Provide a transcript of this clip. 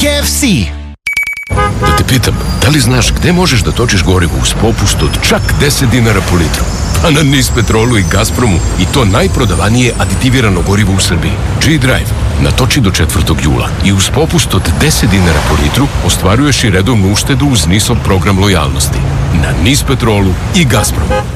KFC. Da te pitam, da li znaš gde možeš da točiš gorivo uz popust od čak 10 dinara po litru? Pa na Nispetrolu i Gazpromu, i to najprodavanije aditivirano gorivo u Srbiji. G-Drive natoči do 4. jula i uz popust od 10 dinara po litru ostvaruješ i redovnu uštedu uz NIS-ov program lojalnosti. Na Nispetrolu i Gazpromu.